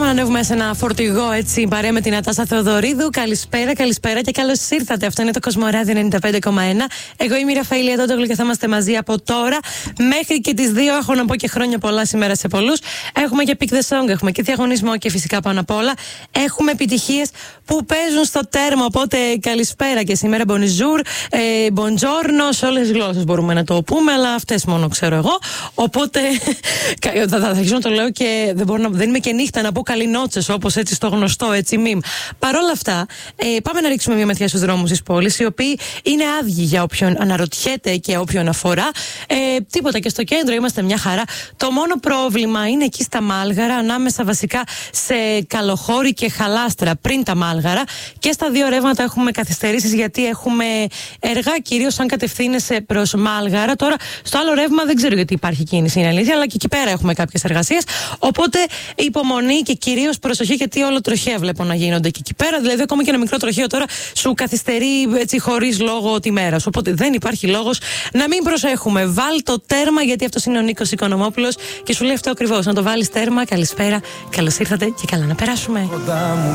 πάμε να ανέβουμε σε ένα φορτηγό έτσι παρέα με την Νατάσα Θεοδωρίδου. Καλησπέρα και καλώς ήρθατε. Αυτό είναι το Κοσμοράδιο 95,1. Εγώ είμαι η Ραφαήλια Τότογλου και θα είμαστε μαζί από τώρα μέχρι και τις 2. Έχω να πω και χρόνια πολλά σήμερα σε πολλούς. Έχουμε και Pick the Song, έχουμε και διαγωνισμό και φυσικά πάνω απ' όλα έχουμε επιτυχίες που παίζουν στο τέρμα. Οπότε καλησπέρα και σήμερα. Bonjour, buongiorno, σε όλες τις γλώσσες μπορούμε να το πούμε, αλλά αυτές μόνο ξέρω εγώ. Οπότε θα αρχίσω να το λέω και δεν είμαι και νύχτα να πω καλή νότσες, όπως έτσι στο γνωστό έτσι μιμ. Παρ' όλα αυτά, πάμε να ρίξουμε μια ματιά στους δρόμους της πόλης, οι οποίοι είναι άδειοι για όποιον αναρωτιέται και όποιον αφορά. Τίποτα, και στο κέντρο είμαστε μια χαρά. Το μόνο πρόβλημα είναι εκεί στα Μάλγαρα, ανάμεσα βασικά σε Καλοχώρη και Χαλάστρα, πριν τα Μάλγαρα. Και στα δύο ρεύματα έχουμε καθυστερήσεις, γιατί έχουμε έργα, κυρίως αν κατευθύνεσαι προς Μάλγαρα. Τώρα, στο άλλο ρεύμα δεν ξέρω γιατί υπάρχει κίνηση, είναι αλήθεια, αλλά και εκεί πέρα έχουμε κάποιες εργασίες. Οπότε υπομονή και κυρίως προσοχή, γιατί όλο τροχαία βλέπω να γίνονται και εκεί πέρα. Δηλαδή, ακόμα και ένα μικρό τροχαίο τώρα σου καθυστερεί έτσι χωρίς λόγο τη μέρα σου. Οπότε δεν υπάρχει λόγος να μην προσέχουμε. Βάλ το τέρμα, γιατί αυτός είναι ο Νίκος Οικονομόπουλος και σου λέει αυτό ακριβώς. Να το βάλεις τέρμα. Καλησπέρα, καλώς ήρθατε και καλά να περάσουμε.